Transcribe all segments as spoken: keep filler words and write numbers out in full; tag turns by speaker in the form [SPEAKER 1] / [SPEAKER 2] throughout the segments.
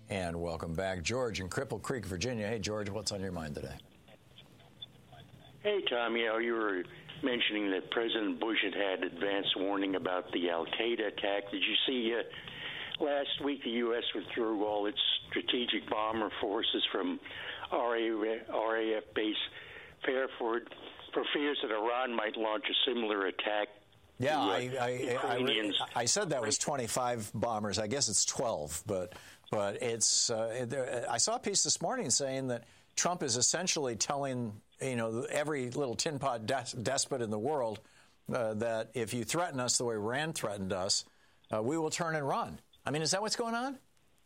[SPEAKER 1] And welcome back, George in Cripple Creek, Virginia. Hey, George, what's on your mind today?
[SPEAKER 2] Hey, Tom, you know, you were mentioning that President Bush had had advance warning about the Al-Qaeda attack. Did you see uh, last week the U S withdrew all its strategic bomber forces from R A F base Fairford for fears that Iran might launch a similar attack?
[SPEAKER 1] Yeah,
[SPEAKER 2] to, uh,
[SPEAKER 1] I, I, I, I said that was twenty-five bombers. I guess it's twelve, but but it's. Uh, I saw a piece this morning saying that Trump is essentially telling, you know, every little tin pot des- despot in the world uh, that if you threaten us the way Iran threatened us, uh, we will turn and run. I mean, is that what's going on?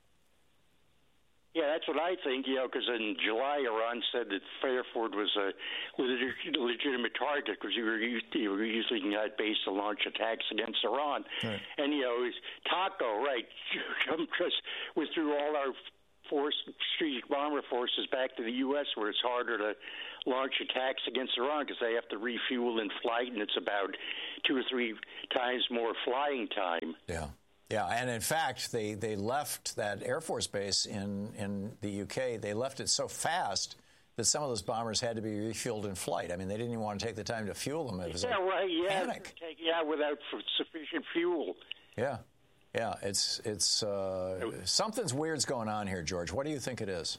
[SPEAKER 2] Yeah, that's what I think, you know, because in July, Iran said that Fairford was a legit- legitimate target because you were, you were using that base to launch attacks against Iran. Right. And, you know, Taco, right, just withdrew all our force, strategic bomber forces back to the U S where it's harder to launch attacks against Iran because they have to refuel in flight, and it's about two or three times more flying time.
[SPEAKER 1] Yeah. Yeah, and in fact, they, they left that Air Force base in, in the U K. They left it so fast that some of those bombers had to be refueled in flight. I mean, they didn't even want to take the time to fuel them. It was
[SPEAKER 2] yeah,
[SPEAKER 1] like
[SPEAKER 2] right. Yeah,
[SPEAKER 1] panic.
[SPEAKER 2] Take, yeah, without sufficient fuel.
[SPEAKER 1] Yeah, yeah. It's it's uh, something's weird's going on here, George. What do you think it is?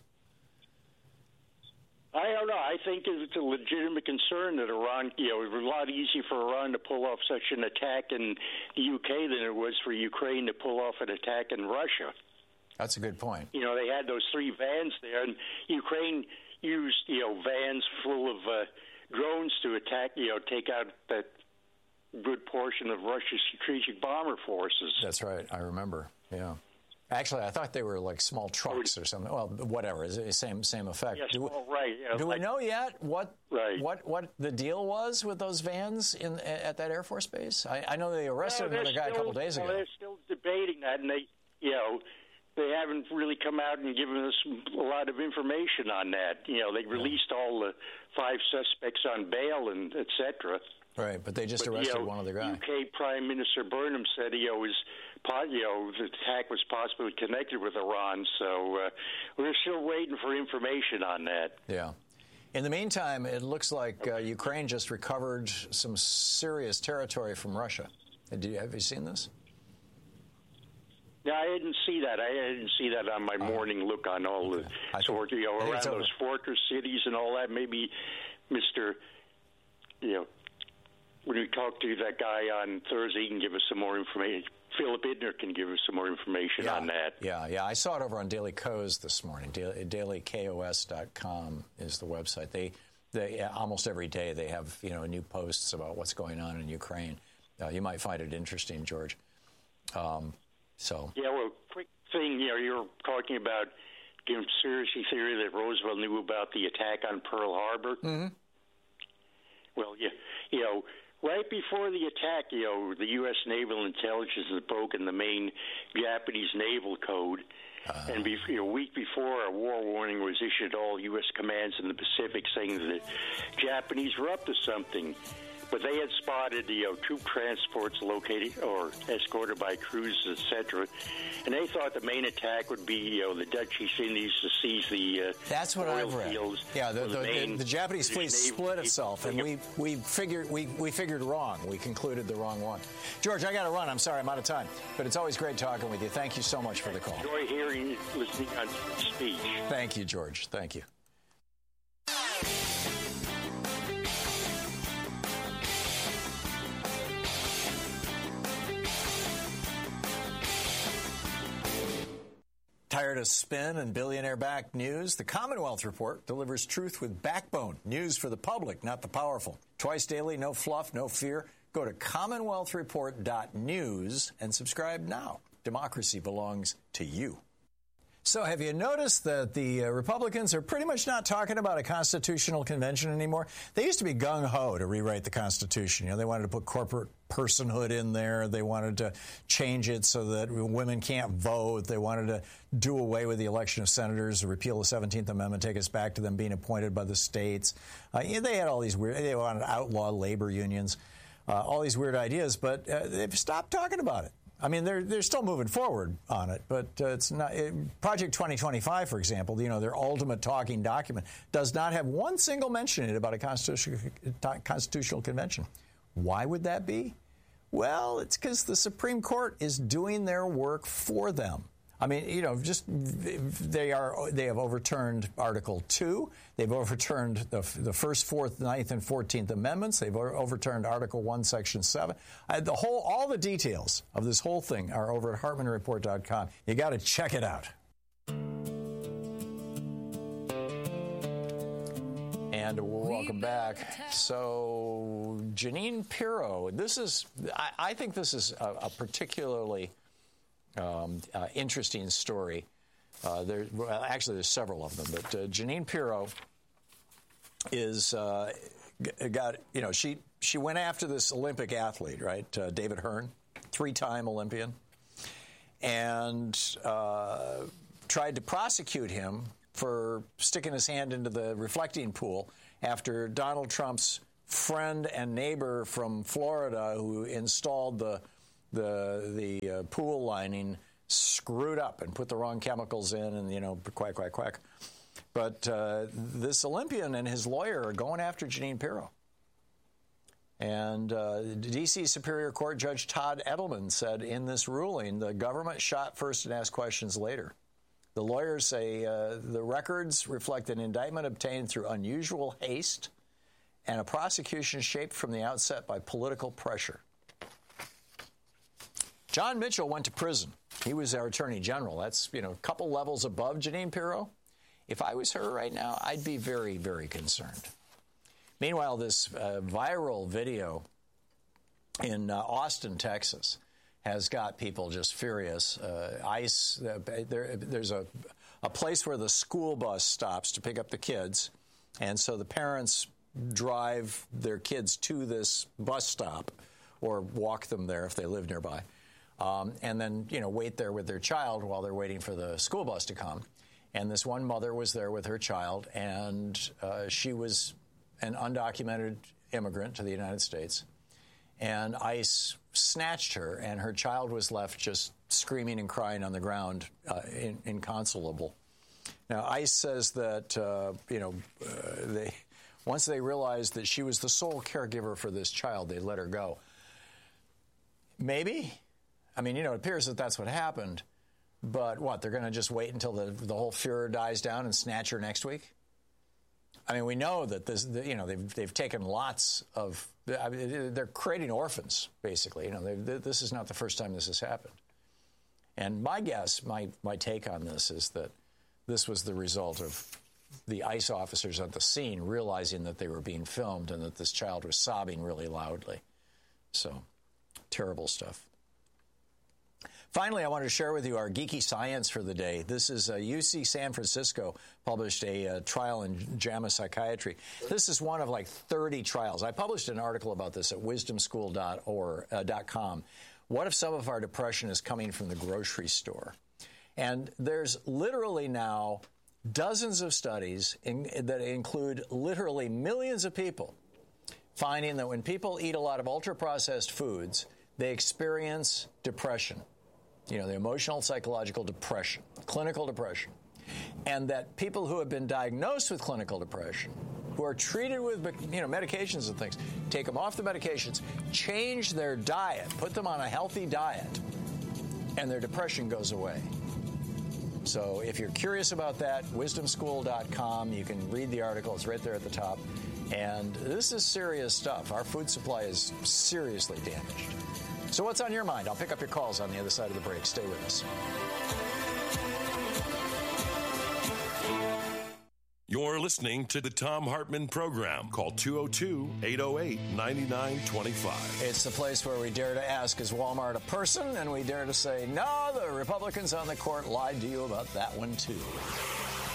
[SPEAKER 2] I don't know. I think it's a legitimate concern that Iran, you know, it was a lot easier for Iran to pull off such an attack in the U K than it was for Ukraine to pull off an attack in Russia.
[SPEAKER 1] That's a good point.
[SPEAKER 2] You know, they had those three vans there, and Ukraine used, you know, vans full of uh, drones to attack, you know, take out that good portion of Russia's strategic bomber forces.
[SPEAKER 1] That's right. I remember. Yeah. Actually, I thought they were like small trucks or something. Well, whatever, it's the same same effect.
[SPEAKER 2] Yes,
[SPEAKER 1] do we,
[SPEAKER 2] well, right. Yeah,
[SPEAKER 1] do
[SPEAKER 2] like,
[SPEAKER 1] we know yet what
[SPEAKER 2] right.
[SPEAKER 1] what what the deal was with those vans in at that Air Force base? I, I know they arrested
[SPEAKER 2] no,
[SPEAKER 1] another guy
[SPEAKER 2] still,
[SPEAKER 1] a couple days
[SPEAKER 2] well,
[SPEAKER 1] ago.
[SPEAKER 2] They're still debating that, and they, you know, they haven't really come out and given us a lot of information on that. You know, they released yeah. all the five suspects on bail and et cetera.
[SPEAKER 1] Right, but they just
[SPEAKER 2] but,
[SPEAKER 1] arrested
[SPEAKER 2] you know,
[SPEAKER 1] one other guy.
[SPEAKER 2] U K Prime Minister Burnham said he was, you know, the attack was possibly connected with Iran. So uh, we're still waiting for information on that.
[SPEAKER 1] Yeah. In the meantime, it looks like uh, Ukraine just recovered some serious territory from Russia. Did you, have you seen this?
[SPEAKER 2] No, I didn't see that. I didn't see that on my morning look on all okay. the sort, you know, around those fortress cities and all that. Maybe Mister, you know, when we talk to that guy on Thursday, he can give us some more information. Philip Idner can give us some more information
[SPEAKER 1] yeah,
[SPEAKER 2] on that.
[SPEAKER 1] Yeah, yeah. I saw it over on Daily Kos this morning. Daily Kos dot com is the website. They, they almost every day they have, you know, new posts about what's going on in Ukraine. Uh, you might find it interesting, George. Um, so.
[SPEAKER 2] Yeah, well, quick thing, you know, you're talking about conspiracy theory that Roosevelt knew about the attack on Pearl Harbor.
[SPEAKER 1] Mm-hmm.
[SPEAKER 2] Well, yeah, you know, right before the attack, you know, the U S Naval Intelligence had broken the main Japanese naval code. Uh, and be, you know, a week before, a war warning was issued to all U S commands in the Pacific saying that the Japanese were up to something. But they had spotted, you know, troop transports located or escorted by cruisers, et cetera. And they thought the main attack would be, you know, the Dutch East Indies to seize the uh,
[SPEAKER 1] That's what
[SPEAKER 2] oil
[SPEAKER 1] I've read.
[SPEAKER 2] fields.
[SPEAKER 1] Yeah, the, the,
[SPEAKER 2] the, main,
[SPEAKER 1] the, the Japanese fleet split itself, and we we figured we, we figured wrong. We concluded the wrong one. George, I got to run. I'm sorry, I'm out of time. But it's always great talking with you. Thank you so much for the call.
[SPEAKER 2] Enjoy hearing, listening on speech.
[SPEAKER 1] Thank you, George. Thank you. Tired of spin and billionaire-backed news? The Commonwealth Report delivers truth with backbone. News for the public, not the powerful. Twice daily, no fluff, no fear. Go to commonwealth report dot news and subscribe now. Democracy belongs to you. So have you noticed that the uh, Republicans are pretty much not talking about a constitutional convention anymore? They used to be gung-ho to rewrite the Constitution. You know, they wanted to put corporate personhood in there. They wanted to change it so that women can't vote. They wanted to do away with the election of senators, repeal the seventeenth Amendment, take us back to them being appointed by the states. Uh, yeah, they had all these weird, they wanted to outlaw labor unions, uh, all these weird ideas, but uh, they've stopped talking about it. I mean, they're they're still moving forward on it, but uh, it's not. It, Project twenty twenty-five, for example, you know, their ultimate talking document does not have one single mention in it about a constitutional constitutional convention. Why would that be? Well, it's because the Supreme Court is doing their work for them. I mean, you know, just they are they have overturned Article two. They've overturned the, the first, fourth, ninth, and fourteenth Amendments. They've overturned Article one, Section seven. Uh, the whole, all the details of this whole thing are over at Hartmann Report dot com. You got to check it out. And welcome back. So, Jeanine Pirro, this is, I, I think this is a, a particularly Um, uh, interesting story. Uh, there, well, actually, there's several of them, but uh, Jeanine Pirro is uh, g- got you know she she went after this Olympic athlete, right, uh, David Hearn, three-time Olympian, and uh, tried to prosecute him for sticking his hand into the reflecting pool after Donald Trump's friend and neighbor from Florida, who installed the the the uh, pool lining, screwed up and put the wrong chemicals in, and, you know, quack, quack, quack. But uh, this Olympian and his lawyer are going after Jeanine Pirro. And uh, D C Superior Court Judge Todd Edelman said in this ruling, the government shot first and asked questions later. The lawyers say uh, the records reflect an indictment obtained through unusual haste and a prosecution shaped from the outset by political pressure. John Mitchell went to prison. He was our attorney general. That's, you know, a couple levels above Jeanine Pirro. If I was her right now, I'd be very, very concerned. Meanwhile, this uh, viral video in uh, Austin, Texas, has got people just furious. Uh, ICE, uh, there, there's a, a place where the school bus stops to pick up the kids, and so the parents drive their kids to this bus stop or walk them there if they live nearby. Um, and then, you know, wait there with their child while they're waiting for the school bus to come. And this one mother was there with her child, and uh, she was an undocumented immigrant to the United States. And ICE snatched her, and her child was left just screaming and crying on the ground, uh, in, inconsolable. Now, ICE says that, uh, you know, uh, they once they realized that she was the sole caregiver for this child, they let her go. Maybe. I mean, you know, it appears that that's what happened, but what, they're going to just wait until the, the whole furor dies down and snatch her next week? I mean, we know that this, the, you know, they've they've taken lots of, I mean, they're creating orphans, basically. You know, they, this is not the first time this has happened. And my guess, my, my take on this is that this was the result of the ICE officers at the scene realizing that they were being filmed and that this child was sobbing really loudly. So, terrible stuff. Finally, I wanted to share with you our geeky science for the day. This is uh, U C San Francisco published a uh, trial in JAMA Psychiatry. This is one of like thirty trials. I published an article about this at wisdom school dot com. What if some of our depression is coming from the grocery store? And there's literally now dozens of studies in, that include literally millions of people finding that when people eat a lot of ultra-processed foods, they experience depression. You know, the emotional, psychological depression, clinical depression. And that people who have been diagnosed with clinical depression, who are treated with, you know, medications and things, take them off the medications, change their diet, put them on a healthy diet, and their depression goes away. So if you're curious about that, wisdom school dot com, you can read the article. It's right there at the top. And this is serious stuff. Our food supply is seriously damaged. So what's on your mind? I'll pick up your calls on the other side of the break. Stay with us.
[SPEAKER 3] You're listening to the Thom Hartmann Program. Call two oh two, eight oh eight, nine nine two five.
[SPEAKER 1] It's the place where we dare to ask, is Walmart a person? And we dare to say, no, the Republicans on the court lied to you about that one, too.